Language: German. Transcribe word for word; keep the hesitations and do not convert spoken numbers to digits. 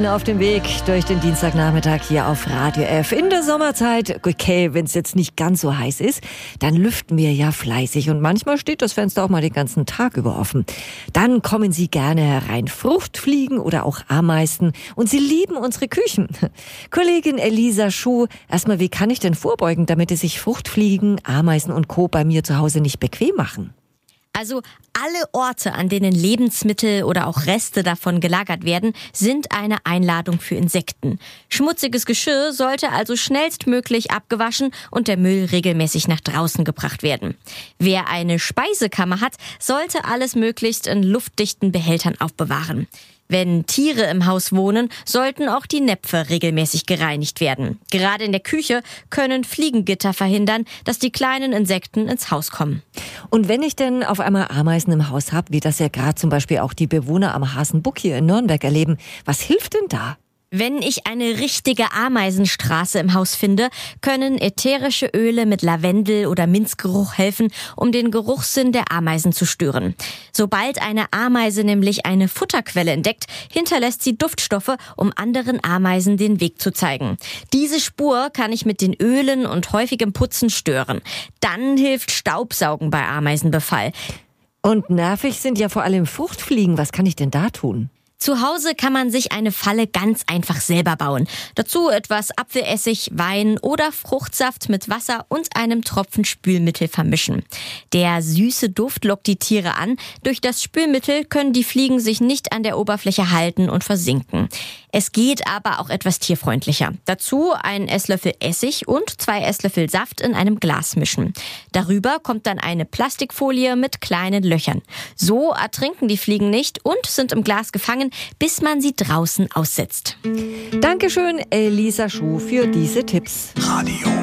Auf dem Weg durch den Dienstagnachmittag hier auf Radio F. In der Sommerzeit, okay, wenn es jetzt nicht ganz so heiß ist, dann lüften wir ja fleißig und manchmal steht das Fenster auch mal den ganzen Tag über offen. Dann kommen Sie gerne herein, Fruchtfliegen oder auch Ameisen, und Sie lieben unsere Küchen. Kollegin Elisa Schuh, erstmal, wie kann ich denn vorbeugen, damit es sich Fruchtfliegen, Ameisen und Co. bei mir zu Hause nicht bequem machen? Also alle Orte, an denen Lebensmittel oder auch Reste davon gelagert werden, sind eine Einladung für Insekten. Schmutziges Geschirr sollte also schnellstmöglich abgewaschen und der Müll regelmäßig nach draußen gebracht werden. Wer eine Speisekammer hat, sollte alles möglichst in luftdichten Behältern aufbewahren. Wenn Tiere im Haus wohnen, sollten auch die Näpfe regelmäßig gereinigt werden. Gerade in der Küche können Fliegengitter verhindern, dass die kleinen Insekten ins Haus kommen. Und wenn ich denn auf einmal Ameisen im Haus habe, wie das ja gerade zum Beispiel auch die Bewohner am Hasenbuck hier in Nürnberg erleben, was hilft denn da? Wenn ich eine richtige Ameisenstraße im Haus finde, können ätherische Öle mit Lavendel- oder Minzgeruch helfen, um den Geruchssinn der Ameisen zu stören. Sobald eine Ameise nämlich eine Futterquelle entdeckt, hinterlässt sie Duftstoffe, um anderen Ameisen den Weg zu zeigen. Diese Spur kann ich mit den Ölen und häufigem Putzen stören. Dann hilft Staubsaugen bei Ameisenbefall. Und nervig sind ja vor allem Fruchtfliegen. Was kann ich denn da tun? Zu Hause kann man sich eine Falle ganz einfach selber bauen. Dazu etwas Apfelessig, Wein oder Fruchtsaft mit Wasser und einem Tropfen Spülmittel vermischen. Der süße Duft lockt die Tiere an. Durch das Spülmittel können die Fliegen sich nicht an der Oberfläche halten und versinken. Es geht aber auch etwas tierfreundlicher. Dazu einen Esslöffel Essig und zwei Esslöffel Saft in einem Glas mischen. Darüber kommt dann eine Plastikfolie mit kleinen Löchern. So ertrinken die Fliegen nicht und sind im Glas gefangen, bis man sie draußen aussetzt. Dankeschön, Elisa Schuh, für diese Tipps. Radio